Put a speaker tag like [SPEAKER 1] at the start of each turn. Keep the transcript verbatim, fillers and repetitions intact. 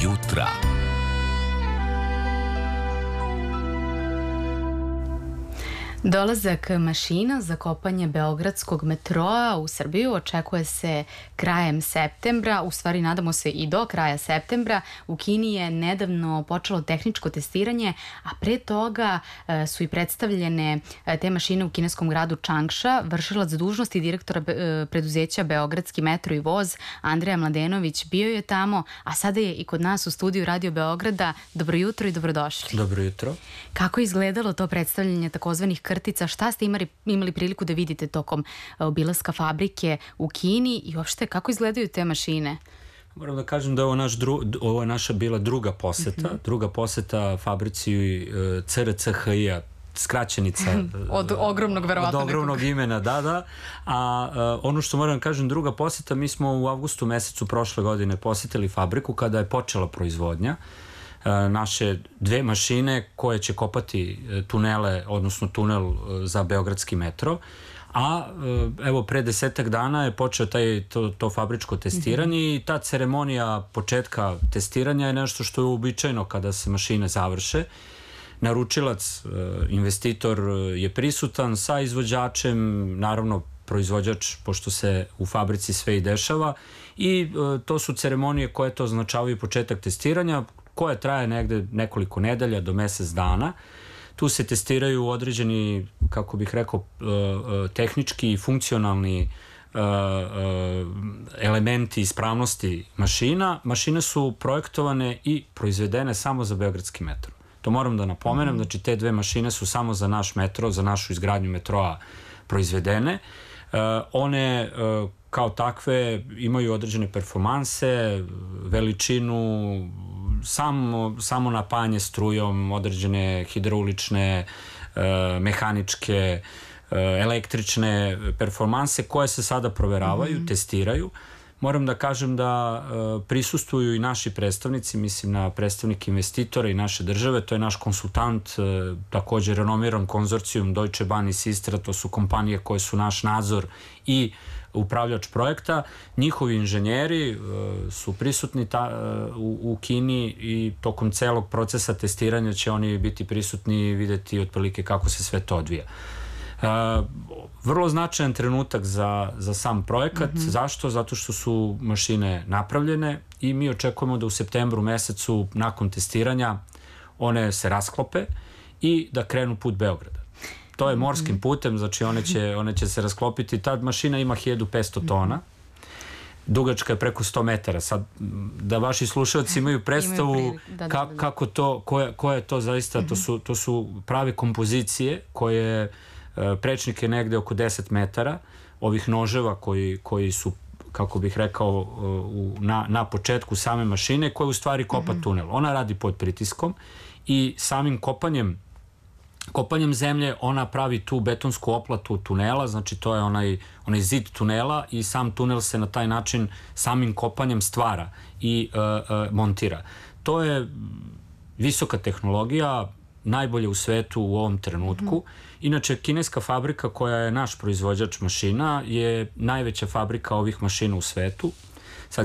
[SPEAKER 1] jutra.
[SPEAKER 2] Dolazak mašina za kopanje beogradskog metroa u Srbiju očekuje se krajem septembra, u stvari nadamo se i do kraja septembra. U Kini je nedavno počelo tehničko testiranje, a pre toga e, su i predstavljene e, te mašine u kineskom gradu Čangša. Vršilac dužnosti direktora e, preduzeća Beogradski metro i voz Andreja Mladenović bio je tamo, a sada je i kod nas u studiju Radio Beograda. Dobro jutro i dobrodošli.
[SPEAKER 3] Dobro jutro.
[SPEAKER 2] Kako je izgledalo to predstavljanje takozvanih krtica? Šta ste imali, imali priliku da vidite tokom obilaska fabrike u Kini i uopšte kako izgledaju te mašine?
[SPEAKER 3] Moram da kažem da je ovo, naš dru, ovo je naša bila druga poseta, mm-hmm. druga poseta fabrici uh, C R C H I-a, skraćenica
[SPEAKER 2] od ogromnog verovatno
[SPEAKER 3] od ogromnog nekog. imena, da, da. A uh, ono što moram da kažem, druga poseta, mi smo u avgustu mesecu prošle godine posetili fabriku kada je počela proizvodnja naše dve mašine koje će kopati tunele, odnosno tunel za beogradski metro. A evo pre desetak dana je počeo taj, to, to fabričko testiranje mm-hmm. i ta ceremonija početka testiranja je nešto što je uobičajeno kada se mašine završe. Naručilac, investitor je prisutan sa izvođačem, naravno proizvođač, pošto se u fabrici sve i dešava, i to su ceremonije koje to označavaju početak testiranja, koje traje negde nekoliko nedelja do mesec dana. Tu se testiraju određeni, kako bih rekao, tehnički i funkcionalni elementi ispravnosti mašina. Mašine su projektovane i proizvedene samo za beogradski metro. To moram da napomenem, znači te dve mašine su samo za naš metro, za našu izgradnju metroa proizvedene. One kao takve imaju određene performanse, veličinu, samo, samo napajanje strujom, određene hidraulične, mehaničke, električne performanse koje se sada proveravaju, mm-hmm. testiraju. Moram da kažem da prisustvuju i naši predstavnici, mislim na predstavnike investitora i naše države, to je naš konsultant, također renomiran konzorcijum Deutsche Bahn i Sistra, to su kompanije koje su naš nadzor i upravljač projekta. Njihovi inženjeri su prisutni ta, u, u Kini i tokom celog procesa testiranja će oni biti prisutni i videti otprilike kako se sve to odvija. Uh, vrlo značajan trenutak za, za sam projekat. Mm-hmm. Zašto? Zato što su mašine napravljene i mi očekujemo da u septembru mesecu nakon testiranja one se rasklope i da krenu put Beograda. To je morskim putem, znači one će, one će se rasklopiti. Ta mašina ima hiljadu petsto tona. Dugačka je preko sto metara. Sad, da vaši slušalci imaju predstavu imaju da, ka, da, da. kako to, koje, koje je to zaista, mm-hmm. to, su, to su prave kompozicije koje prečnik je negde oko deset metara, ovih noževa koji, koji su, kako bih rekao, u, na, na početku same mašine, koja u stvari kopa mm-hmm. tunel. Ona radi pod pritiskom i samim kopanjem kopanjem zemlje ona pravi tu betonsku oplatu tunela, znači to je onaj, onaj zid tunela i sam tunel se na taj način samim kopanjem stvara i uh, uh, montira. To je visoka tehnologija, najbolje u svetu u ovom trenutku. Mm-hmm. Inače, kineska fabrika koja je naš proizvođač mašina je najveća fabrika ovih mašina u svetu. Sad,